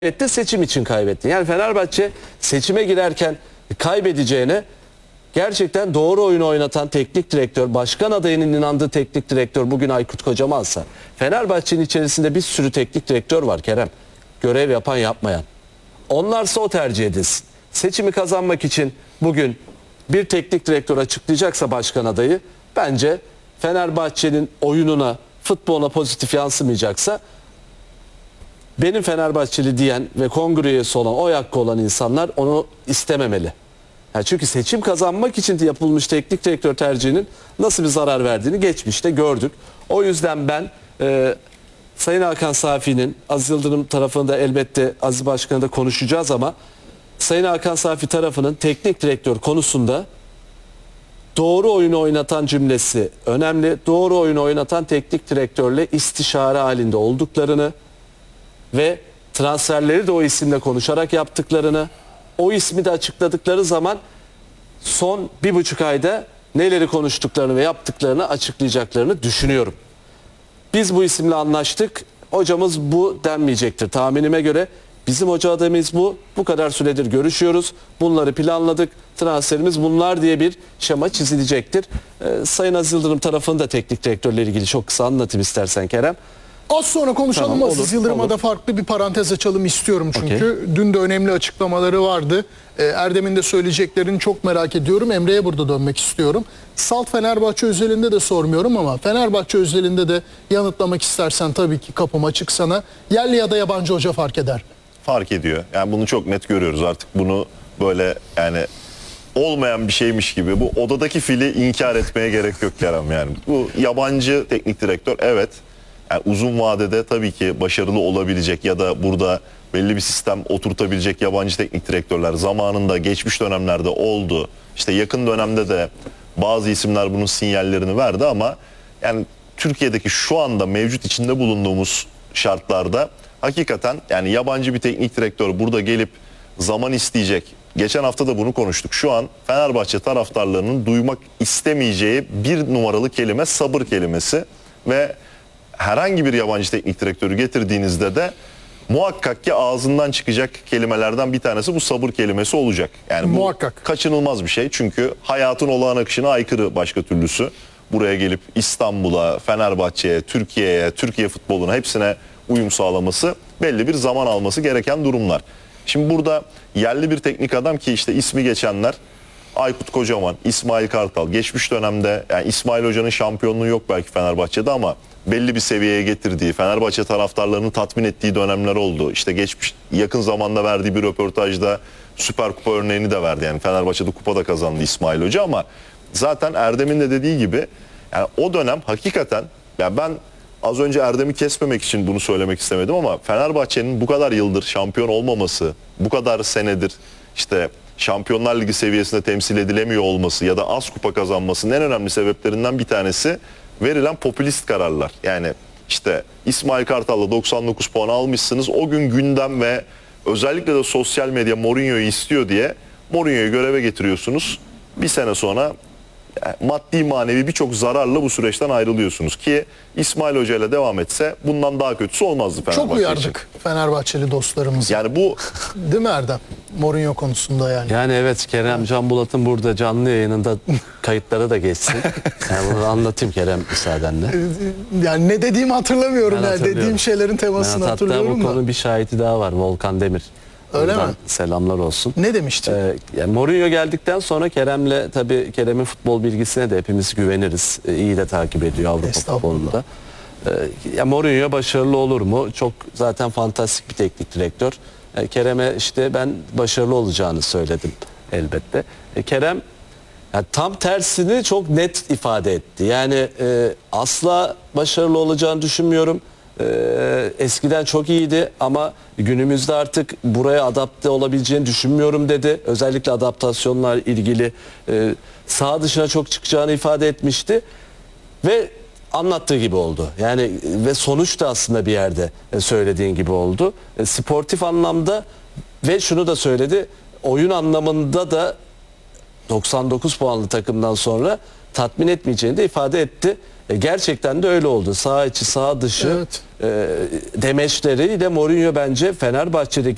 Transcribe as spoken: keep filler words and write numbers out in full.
kaybetti, seçim için kaybetti. Yani Fenerbahçe seçime girerken kaybedeceğine gerçekten doğru oyunu oynatan teknik direktör, başkan adayının inandığı teknik direktör bugün Aykut Kocaman'sa, Fenerbahçe'nin içerisinde bir sürü teknik direktör var Kerem. Görev yapan yapmayan. Onlarsa o tercih edilsin. Seçimi kazanmak için bugün bir teknik direktör açıklayacaksa başkan adayı, bence Fenerbahçe'nin oyununa, futboluna pozitif yansımayacaksa, benim Fenerbahçeli diyen ve kongre üyesi olan, oy hakkı olan insanlar onu istememeli. Yani çünkü seçim kazanmak için yapılmış teknik direktör tercihinin nasıl bir zarar verdiğini geçmişte gördük. O yüzden ben e, Sayın Hakan Safi'nin, Aziz Yıldırım tarafında elbette Aziz Başkan'ı da konuşacağız ama Sayın Hakan Safi tarafının teknik direktör konusunda doğru oyunu oynatan cümlesi önemli. Doğru oyunu oynatan teknik direktörle istişare halinde olduklarını ve transferleri de o isimle konuşarak yaptıklarını, o ismi de açıkladıkları zaman son bir buçuk ayda neleri konuştuklarını ve yaptıklarını açıklayacaklarını düşünüyorum. Biz bu isimle anlaştık, hocamız bu denmeyecektir tahminime göre. Bizim hoca adayımız bu, bu kadar süredir görüşüyoruz, bunları planladık, transferimiz bunlar diye bir şema çizilecektir. Ee, Sayın Aziz Yıldırım tarafında teknik direktörle ilgili çok kısa anlatayım istersen Kerem. Az sonra konuşalım. Tamam, Aziz Yıldırım'a da farklı bir parantez açalım istiyorum çünkü. Okay. Dün de önemli açıklamaları vardı. Ee, Erdem'in de söyleyeceklerini çok merak ediyorum. Emre'ye burada dönmek istiyorum. Salt Fenerbahçe özelinde de sormuyorum ama Fenerbahçe özelinde de yanıtlamak istersen tabii ki kapım açık sana. Yerli ya da yabancı hoca fark eder. Fark ediyor. Yani bunu çok net görüyoruz artık. Bunu böyle yani olmayan bir şeymiş gibi, bu odadaki fili inkar etmeye gerek yok Kerem yani. Bu yabancı teknik direktör, evet. Yani uzun vadede tabii ki başarılı olabilecek ya da burada belli bir sistem oturtabilecek yabancı teknik direktörler zamanında, geçmiş dönemlerde oldu. İşte yakın dönemde de bazı isimler bunun sinyallerini verdi ama yani Türkiye'deki şu anda mevcut içinde bulunduğumuz şartlarda hakikaten yani yabancı bir teknik direktör burada gelip zaman isteyecek. Geçen hafta da bunu konuştuk. Şu an Fenerbahçe taraftarlarının duymak istemeyeceği bir numaralı kelime sabır kelimesi ve herhangi bir yabancı teknik direktörü getirdiğinizde de muhakkak ki ağzından çıkacak kelimelerden bir tanesi bu sabır kelimesi olacak. Yani bu muhakkak kaçınılmaz bir şey. Çünkü hayatın olağan akışına aykırı başka türlüsü. Buraya gelip İstanbul'a, Fenerbahçe'ye, Türkiye'ye, Türkiye futboluna hepsine uyum sağlaması, belli bir zaman alması gereken durumlar. Şimdi burada yerli bir teknik adam ki işte ismi geçenler Aykut Kocaman, İsmail Kartal. Geçmiş dönemde yani İsmail Hoca'nın şampiyonluğu yok belki Fenerbahçe'de ama belli bir seviyeye getirdiği, Fenerbahçe taraftarlarını tatmin ettiği dönemler oldu. İşte geçmiş yakın zamanda verdiği bir röportajda Süper Kupa örneğini de verdi. Yani Fenerbahçe'de kupa da kazandı İsmail Hoca ama zaten Erdem'in de dediği gibi yani o dönem hakikaten, yani ben az önce Erdem'i kesmemek için bunu söylemek istemedim ama Fenerbahçe'nin bu kadar yıldır şampiyon olmaması, bu kadar senedir işte Şampiyonlar Ligi seviyesinde temsil edilemiyor olması ya da az kupa kazanmasının en önemli sebeplerinden bir tanesi verilen popülist kararlar. Yani işte İsmail Kartal'la doksan dokuz puan almışsınız. O gün gündem ve özellikle de sosyal medya Mourinho'yu istiyor diye Mourinho'yu göreve getiriyorsunuz. Bir sene sonra yani maddi manevi birçok zararla bu süreçten ayrılıyorsunuz ki İsmail Hoca ile devam etse bundan daha kötüsü olmazdı Fenerbahçe Çok uyardık için. Fenerbahçeli dostlarımızı. Yani bu değil mi Erdem? Mourinho konusunda yani. Yani evet Kerem, Can Bulat'ın burada canlı yayınında kayıtlara da geçsin. Yani bunu anlatayım Kerem müsaadenle. Yani ne dediğimi hatırlamıyorum. Ben Yani dediğim şeylerin temasını ben hatırlıyorum hatta bu da. konu bir şahidi daha var, Volkan Demir. Öyle Buradan mi? selamlar olsun. Ne demişti? Ee, yani Mourinho geldikten sonra Kerem'le tabii Kerem'in futbol bilgisine de hepimiz güveniriz. Ee, iyi de takip ediyor Avrupa futbolunda. Ee, ya Mourinho başarılı olur mu? Çok zaten fantastik bir teknik direktör. Ee, Kerem'e işte ben başarılı olacağını söyledim elbette. Ee, Kerem yani tam tersini çok net ifade etti. Yani e, asla başarılı olacağını düşünmüyorum. Ee, eskiden çok iyiydi ama günümüzde artık buraya adapte olabileceğini düşünmüyorum dedi. Özellikle adaptasyonlar ilgili e, sağ dışına çok çıkacağını ifade etmişti ve anlattığı gibi oldu. Yani ve sonuç da aslında bir yerde e, söylediğin gibi oldu. E, sportif anlamda ve şunu da söyledi, oyun anlamında da doksan dokuz puanlı takımdan sonra tatmin etmeyeceğini de ifade etti. E, gerçekten de öyle oldu. Sağ içi, sağ dışı evet. e, demeçleriyle Mourinho bence Fenerbahçe'deki